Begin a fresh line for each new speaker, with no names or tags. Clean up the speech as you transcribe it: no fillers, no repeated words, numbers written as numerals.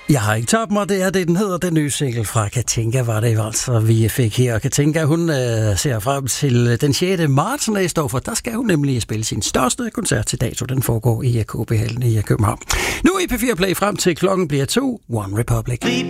Jeg har ikke tabt mig, det er det, den hedder. Den nye single fra Katinka var det altså, vi fik her. Katinka, hun ser frem til den 6. marts næste år, for der skal hun nemlig spille sin største koncert til dato. Den foregår i KB Hallen i København. Nu i P4 Play frem til klokken bliver 2, One Republic.